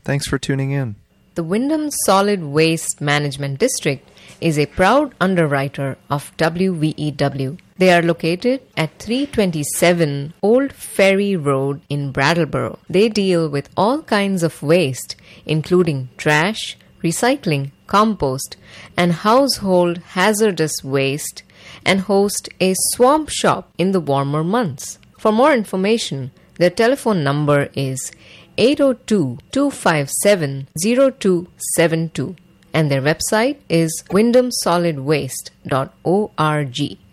Thanks for tuning in. The Wyndham Solid Waste Management District is a proud underwriter of WVEW. They are located at 327 Old Ferry Road in Brattleboro. They deal with all kinds of waste, including trash, recycling, compost, and household hazardous waste, and host a swamp shop in the warmer months. For more information, their telephone number is 802-257-0272 and their website is wyndhamsolidwaste.org.